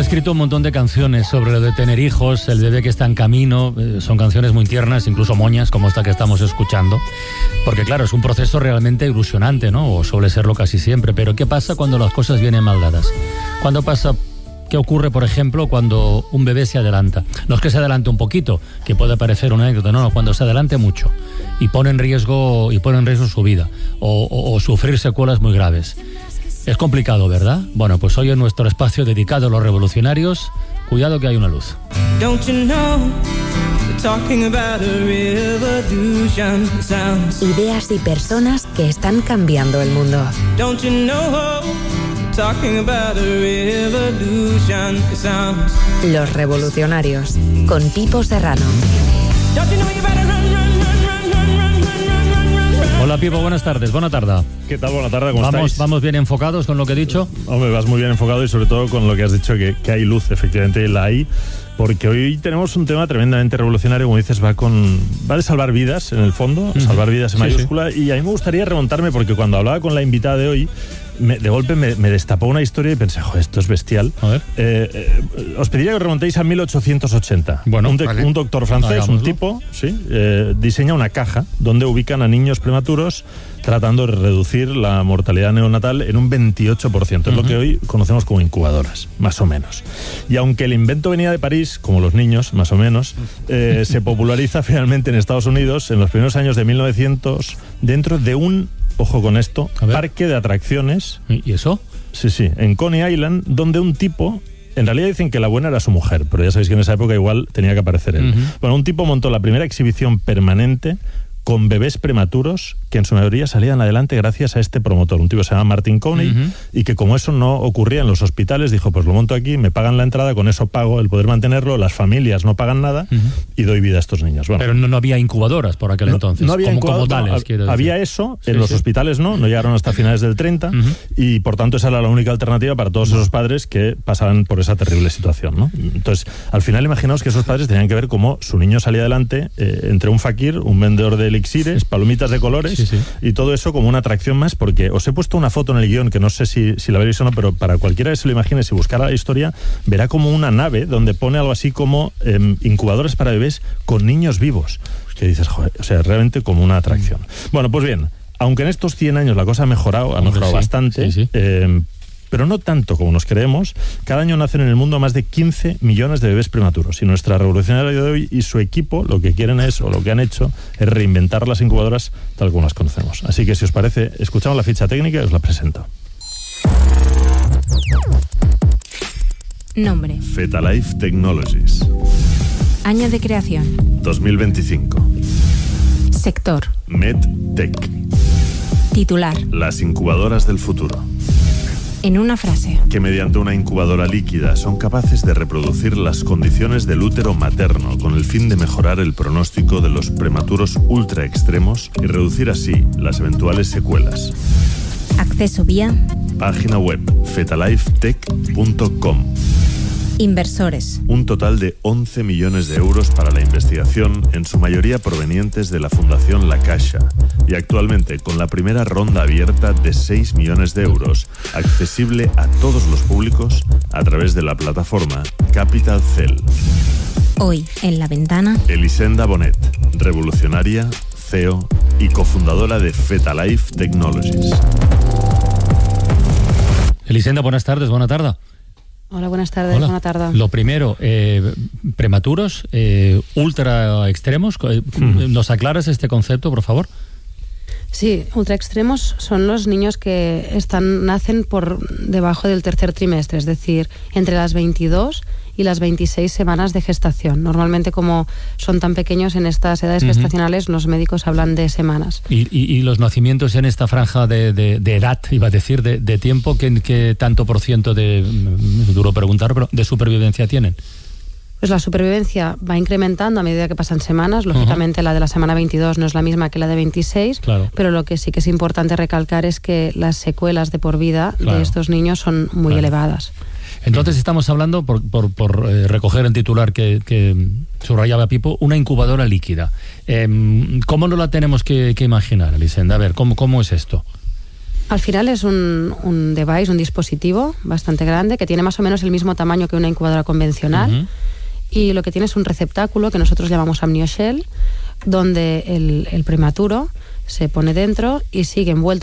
escrito un montón de canciones sobre lo de tener hijos, el bebé que está en camino. Son canciones muy tiernas, incluso moñas, como esta que estamos escuchando. Porque claro, es un proceso realmente ilusionante, ¿no? O suele serlo casi siempre. Pero ¿qué pasa cuando las cosas vienen mal dadas? ¿Qué ocurre, por ejemplo, cuando un bebé se adelanta? No es que se adelante un poquito, que puede parecer una anécdota, no, cuando se adelante mucho y pone en riesgo su vida o sufrir secuelas muy graves. Es complicado, ¿verdad? Bueno, pues hoy en nuestro espacio dedicado a los revolucionarios, cuidado que hay una luz. Don't you know, talking about a revolution sounds. Ideas y personas que están cambiando el mundo. Don't you know, talking about a revolution sounds. Los revolucionarios, con Pipo Serrano. Don't you know you better run. Hola Pipo, buenas tardes, buena tarde. ¿Qué tal? Buena tarde, ¿cómo estáis? ¿Vamos bien enfocados con lo que he dicho? Hombre, vas muy bien enfocado y sobre todo con lo que has dicho, que hay luz, efectivamente la hay, porque hoy tenemos un tema tremendamente revolucionario, como dices, va de salvar vidas en el fondo, salvar vidas en mayúscula, y a mí me gustaría remontarme, porque cuando hablaba con la invitada de hoy, de golpe me destapó una historia y pensé, joder, esto es bestial. A ver. Os pediría que remontéis a 1880. Bueno, un doctor francés, un tipo, diseña una caja donde ubican a niños prematuros tratando de reducir la mortalidad neonatal en un 28%. Es lo que hoy conocemos como incubadoras, más o menos. Y aunque el invento venía de París, como los niños, más o menos, se populariza finalmente en Estados Unidos en los primeros años de 1900 dentro de un, ojo con esto, parque de atracciones. ¿Y eso? Sí, en Coney Island, donde un tipo... En realidad dicen que la buena era su mujer, pero ya sabéis que en esa época igual tenía que aparecer él. Bueno, un tipo montó la primera exhibición permanente con bebés prematuros que en su mayoría salían adelante gracias a este promotor, un tipo que se llama Martin Coney, y que como eso no ocurría en los hospitales, dijo, pues lo monto aquí, me pagan la entrada, con eso pago el poder mantenerlo, las familias no pagan nada y doy vida a estos niños. Bueno, pero no había incubadoras por aquel entonces, no había como tales, quiero decir. Había eso, en los hospitales no llegaron hasta finales del 30 y por tanto esa era la única alternativa para todos esos padres que pasaban por esa terrible situación, ¿no? Entonces, al final imaginaos que esos padres tenían que ver cómo su niño salía adelante entre un fakir, un vendedor de elixires, palomitas de colores y todo eso como una atracción más, porque os he puesto una foto en el guión que no sé si la veréis o no, pero para cualquiera que se lo imagine, si buscara la historia, verá como una nave donde pone algo así como incubadoras para bebés con niños vivos. Que dices, joder, o sea, realmente como una atracción. Bueno, pues bien, aunque en estos 100 años la cosa ha mejorado bastante, pero no tanto como nos creemos, cada año nacen en el mundo más de 15 millones de bebés prematuros. Y nuestra revolucionaria de hoy y su equipo lo que quieren es, o lo que han hecho, es reinventar las incubadoras tal como las conocemos. Así que si os parece, escuchamos la ficha técnica y os la presento. Nombre: Fetalife Technologies. Año de creación: 2025. Sector: MedTech. Titular: Las incubadoras del futuro. En una frase. Que mediante una incubadora líquida son capaces de reproducir las condiciones del útero materno con el fin de mejorar el pronóstico de los prematuros ultra extremos y reducir así las eventuales secuelas. Acceso vía página web fetalifetech.com. Inversores: un total de 11 millones de euros para la investigación, en su mayoría provenientes de la Fundación La Caixa, y actualmente con la primera ronda abierta de 6 millones de euros, accesible a todos los públicos a través de la plataforma Capital Cell. Hoy en La Ventana, Elisenda Bonet, revolucionaria, CEO y cofundadora de Fetalife Technologies. Elisenda, buenas tardes, buena tarde. Hola, buenas tardes, Hola. buena tarde. Lo primero, prematuros, ultra extremos, ¿nos aclaras este concepto, por favor? Sí, ultra extremos son los niños que nacen por debajo del tercer trimestre, es decir, entre las 22 y las 26 semanas de gestación. Normalmente, como son tan pequeños en estas edades gestacionales, los médicos hablan de semanas. ¿Y los nacimientos en esta franja de edad, iba a decir, de tiempo, ¿qué tanto por ciento de, duro preguntar, pero de supervivencia tienen? Pues la supervivencia va incrementando a medida que pasan semanas. Lógicamente, la de la semana 22 no es la misma que la de 26, claro. Pero lo que sí que es importante recalcar es que las secuelas de por vida de estos niños son muy elevadas. Entonces estamos hablando, por recoger el titular que subrayaba Pipo, una incubadora líquida. ¿Cómo no la tenemos que imaginar, Elisenda? A ver, ¿cómo es esto? Al final es un device, un dispositivo bastante grande que tiene más o menos el mismo tamaño que una incubadora convencional. Y lo que tiene es un receptáculo que nosotros llamamos amnioshell, donde el prematuro se pone dentro y sigue envuelto